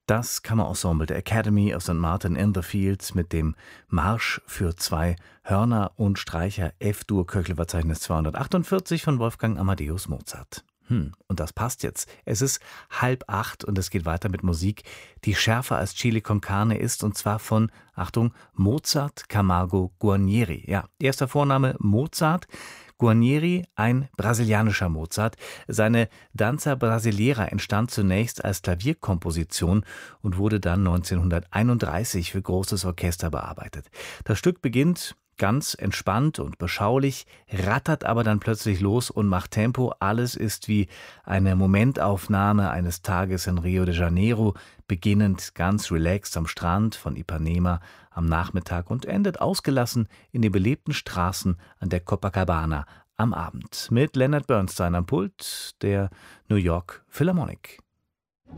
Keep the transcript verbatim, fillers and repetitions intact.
Das Kammerensemble der Academy of Sankt Martin in the Fields mit dem Marsch für zwei Hörner und Streicher F-Dur Köchelverzeichnis zweihundertachtundvierzig von Wolfgang Amadeus Mozart. Hm, und das passt jetzt. Es ist halb acht und es geht weiter mit Musik, die schärfer als Chili con Carne ist, und zwar von, Achtung, Mozart Camargo Guarnieri. Ja, erster Vorname Mozart. Guarnieri, ein brasilianischer Mozart. Seine Danza Brasileira entstand zunächst als Klavierkomposition und wurde dann neunzehnhunderteinunddreißig für großes Orchester bearbeitet. Das Stück beginnt ganz entspannt und beschaulich, rattert aber dann plötzlich los und macht Tempo. Alles ist wie eine Momentaufnahme eines Tages in Rio de Janeiro, beginnend ganz relaxed am Strand von Ipanema am Nachmittag und endet ausgelassen in den belebten Straßen an der Copacabana am Abend. Mit Leonard Bernstein am Pult der New York Philharmonic.